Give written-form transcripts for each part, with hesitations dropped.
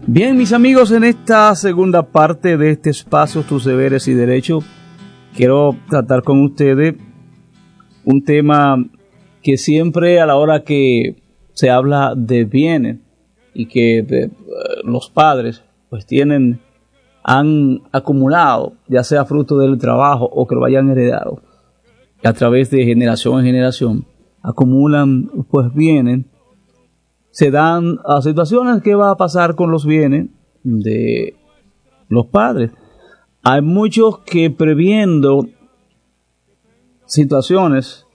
Bien, mis amigos, en esta segunda parte de este espacio, Tus Deberes y Derechos, quiero tratar con ustedes un tema que siempre a la hora que se habla de bienes y que los padres pues han acumulado, ya sea fruto del trabajo o que lo hayan heredado, que a través de generación en generación acumulan pues bienes. Se dan a situaciones que va a pasar con los bienes de los padres. Hay muchos que previendo situaciones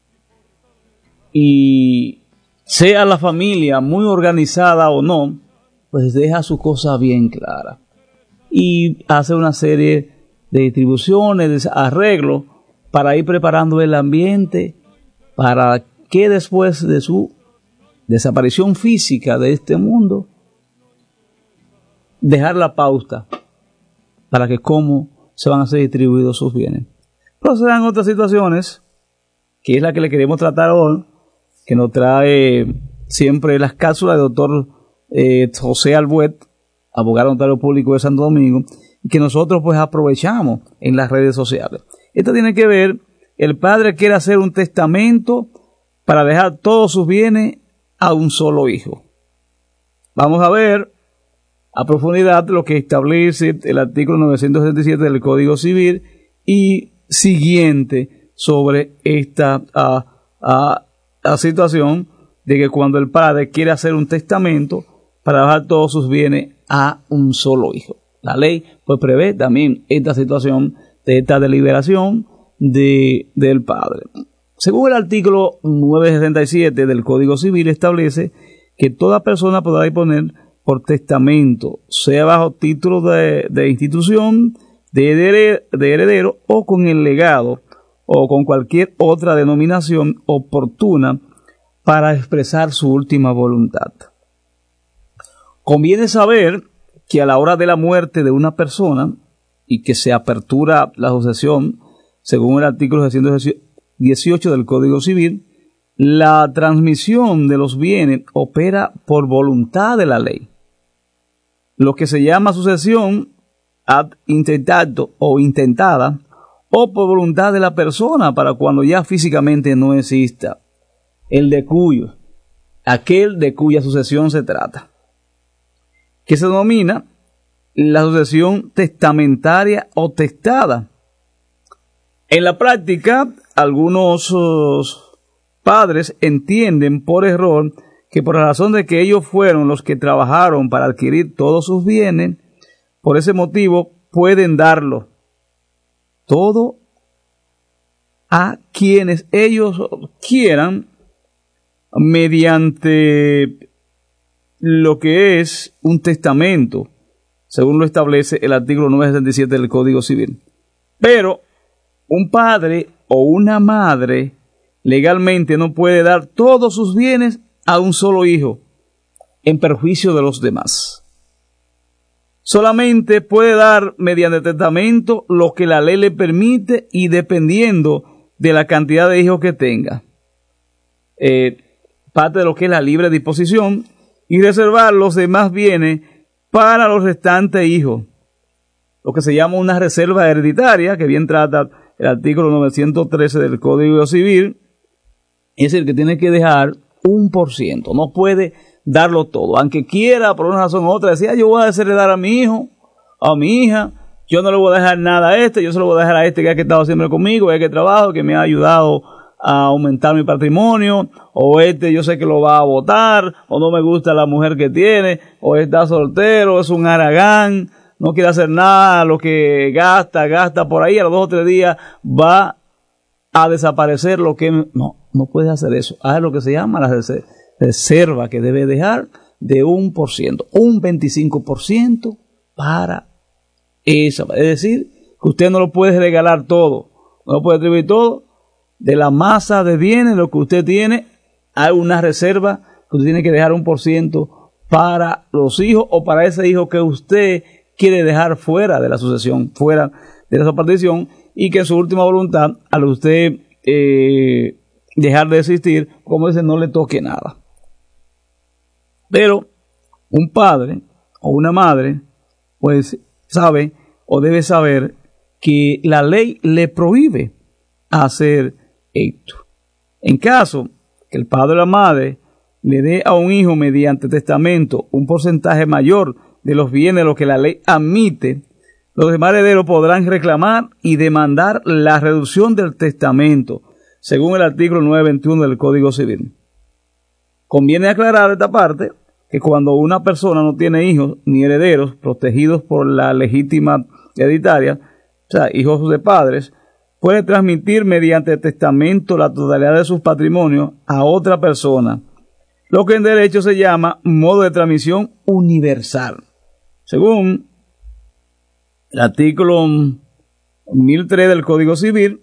y sea la familia muy organizada o no, pues deja su cosa bien clara y hace una serie de distribuciones, de arreglos para ir preparando el ambiente para que después de su desaparición física de este mundo, dejar la pauta para que cómo se van a ser distribuidos sus bienes. Pero se dan otras situaciones, que es la que le queremos tratar hoy, que nos trae siempre las cápsulas del doctor José Albuet, abogado notario público de Santo Domingo, y que nosotros pues aprovechamos en las redes sociales. Esto tiene que ver, el padre quiere hacer un testamento para dejar todos sus bienes a un solo hijo. Vamos a ver a profundidad lo que establece el artículo 977 del Código Civil y siguiente sobre esta situación de que cuando el padre quiere hacer un testamento para dejar todos sus bienes a un solo hijo. La ley pues prevé también esta situación de esta deliberación del padre. Según el artículo 967 del Código Civil establece que toda persona podrá disponer por testamento, sea bajo título de institución, de heredero o con el legado o con cualquier otra denominación oportuna para expresar su última voluntad. Conviene saber que a la hora de la muerte de una persona y que se apertura la sucesión, según el artículo 618 del Código Civil, la transmisión de los bienes opera por voluntad de la ley. Lo que se llama sucesión ad intestato o intentada, o por voluntad de la persona para cuando ya físicamente no exista, aquel de cuya sucesión se trata, que se denomina la sucesión testamentaria o testada. En la práctica, algunos padres entienden por error que por la razón de que ellos fueron los que trabajaron para adquirir todos sus bienes, por ese motivo pueden darlo todo a quienes ellos quieran mediante lo que es un testamento, según lo establece el artículo 977 del Código Civil. Pero un padre o una madre legalmente no puede dar todos sus bienes a un solo hijo en perjuicio de los demás. Solamente puede dar mediante testamento lo que la ley le permite y dependiendo de la cantidad de hijos que tenga. Parte de lo que es la libre disposición y reservar los demás bienes para los restantes hijos. Lo que se llama una reserva hereditaria, que bien trata el artículo 913 del Código Civil, es el que tiene que dejar 1%. No puede darlo todo. Aunque quiera, por una razón u otra, decía, yo voy a desheredar a mi hijo, a mi hija, yo no le voy a dejar nada a este, yo se lo voy a dejar a este que ha estado siempre conmigo, que trabajo, que me ha ayudado a aumentar mi patrimonio, o este yo sé que lo va a votar, o no me gusta la mujer que tiene, o está soltero, es un haragán, no quiere hacer nada, lo que gasta por ahí, a los 2 o 3 días va a desaparecer lo que... No puede hacer eso. Haz lo que se llama la reserva que debe dejar de 1%, un 25% para esa. Es decir, que usted no lo puede regalar todo, no lo puede atribuir todo. De la masa de bienes, lo que usted tiene, hay una reserva que usted tiene que dejar 1% para los hijos o para ese hijo que usted quiere dejar fuera de la sucesión, fuera de esa partición, y que en su última voluntad, al usted dejar de existir, como dice, no le toque nada. Pero un padre o una madre, pues sabe o debe saber que la ley le prohíbe hacer esto. En caso que el padre o la madre le dé a un hijo mediante testamento un porcentaje mayor de los bienes de lo que la ley admite, los demás herederos podrán reclamar y demandar la reducción del testamento, según el artículo 921 del Código Civil. Conviene aclarar esta parte, que cuando una persona no tiene hijos ni herederos protegidos por la legítima hereditaria, o sea, hijos de padres, puede transmitir mediante testamento la totalidad de sus patrimonios a otra persona, lo que en derecho se llama modo de transmisión universal. Según el artículo 1003 del Código Civil,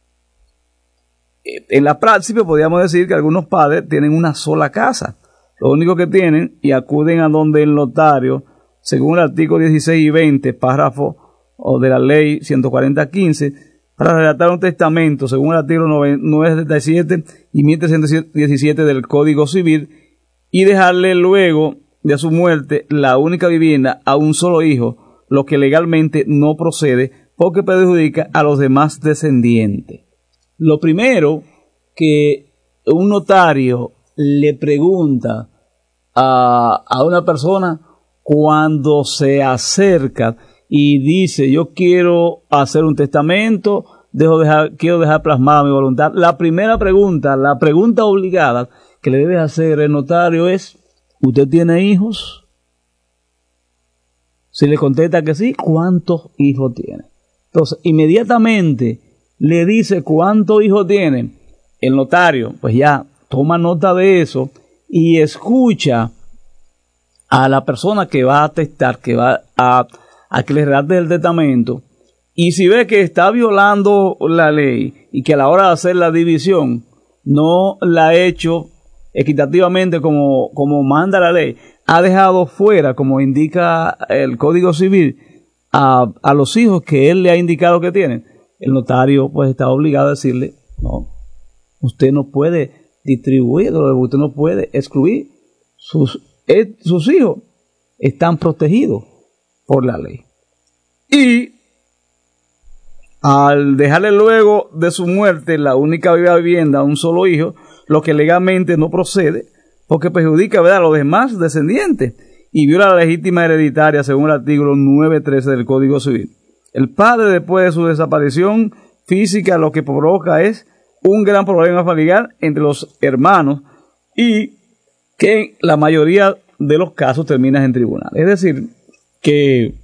en la práctica podríamos decir que algunos padres tienen una sola casa, lo único que tienen, y acuden a donde el notario, según el artículo 16 y 20, párrafo o de la ley 140-15, para redactar un testamento, según el artículo 977 y 1317 del Código Civil, y dejarle luego de su muerte la única vivienda a un solo hijo, lo que legalmente no procede porque perjudica a los demás descendientes. Lo primero que un notario le pregunta a una persona cuando se acerca y dice: yo quiero hacer un testamento, quiero dejar plasmada mi voluntad, la primera pregunta, la pregunta obligada que le debe hacer el notario es: ¿usted tiene hijos? Si le contesta que sí, ¿cuántos hijos tiene? Entonces, inmediatamente le dice cuántos hijos tiene. El notario, pues ya toma nota de eso y escucha a la persona que va a atestar, que va a que le redacte el testamento, y si ve que está violando la ley y que a la hora de hacer la división no la ha hecho equitativamente como manda la ley, ha dejado fuera, como indica el Código Civil, a los hijos que él le ha indicado que tienen, el notario pues está obligado a decirle: no, usted no puede distribuirlo, usted no puede excluir, sus hijos están protegidos por la ley. Y al dejarle luego de su muerte la única vivienda a un solo hijo, lo que legalmente no procede, porque perjudica, ¿verdad?, a los demás descendientes y viola la legítima hereditaria según el artículo 913 del Código Civil. El padre, después de su desaparición física, lo que provoca es un gran problema familiar entre los hermanos y que en la mayoría de los casos termina en tribunal. Es decir, que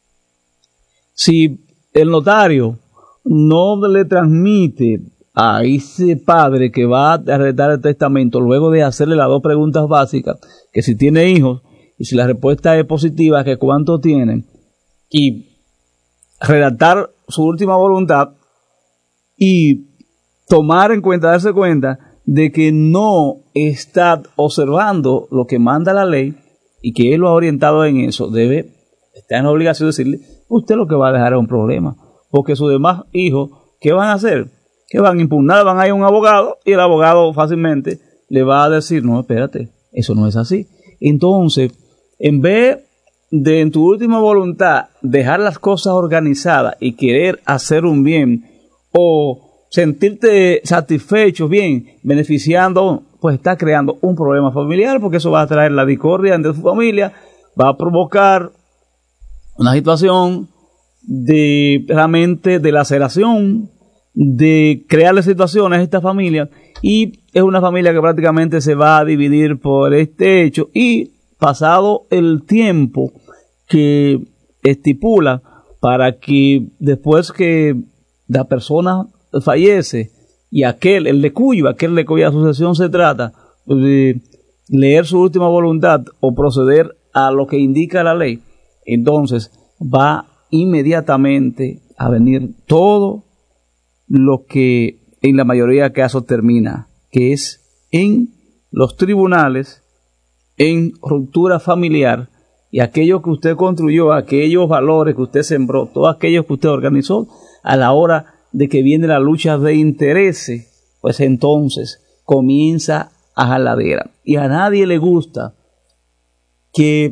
si el notario no le transmite a ese padre que va a redactar el testamento, luego de hacerle las dos preguntas básicas, que si tiene hijos, y si la respuesta es positiva, que cuánto tienen, y redactar su última voluntad, y tomar en cuenta, darse cuenta de que no está observando lo que manda la ley, y que él lo ha orientado en eso, debe estar en la obligación de decirle: usted lo que va a dejar es un problema, porque sus demás hijos, ¿qué van a hacer? ¿Qué van a impugnar? Van a ir a un abogado, y el abogado fácilmente le va a decir: no, espérate, eso no es así. Entonces, en vez de en tu última voluntad dejar las cosas organizadas y querer hacer un bien, o sentirte satisfecho, bien, beneficiando, pues está creando un problema familiar, porque eso va a traer la discordia entre tu familia, va a provocar una situación realmente de laceración, de crearle situaciones a esta familia, y es una familia que prácticamente se va a dividir por este hecho, y pasado el tiempo que estipula para que después que la persona fallece y aquel de cuya sucesión se trata, de leer su última voluntad o proceder a lo que indica la ley, entonces va inmediatamente a venir todo lo que en la mayoría de casos termina, que es en los tribunales, en ruptura familiar, y aquello que usted construyó, aquellos valores que usted sembró, todo aquello que usted organizó, a la hora de que viene la lucha de intereses, pues entonces comienza a jaladera. Y a nadie le gusta que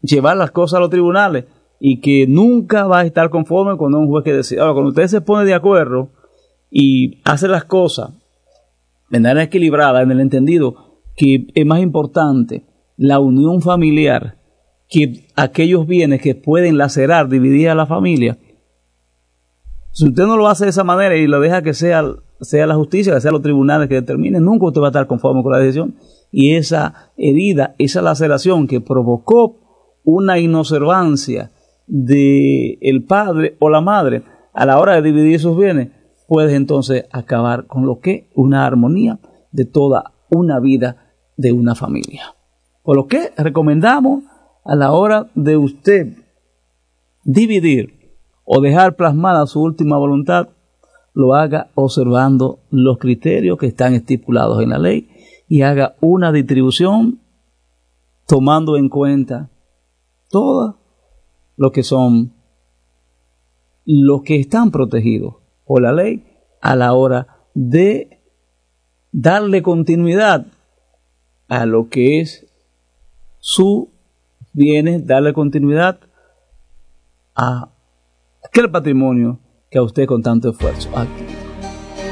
llevar las cosas a los tribunales y que nunca va a estar conforme con un juez que decide. Ahora, cuando usted se pone de acuerdo y hace las cosas de manera equilibrada, en el entendido que es más importante la unión familiar que aquellos bienes que pueden lacerar, dividir a la familia. Si usted no lo hace de esa manera y lo deja que sea la justicia, que sea los tribunales que determinen, nunca usted va a estar conforme con la decisión. Y esa herida, esa laceración que provocó una inobservancia del padre o la madre a la hora de dividir sus bienes, puede entonces acabar con lo que es una armonía de toda una vida de una familia. Por lo que recomendamos a la hora de usted dividir o dejar plasmada su última voluntad, lo haga observando los criterios que están estipulados en la ley y haga una distribución tomando en cuenta todo lo que son los que están protegidos por la ley a la hora de darle continuidad a lo que es su bienes, darle continuidad a aquel patrimonio que a usted con tanto esfuerzo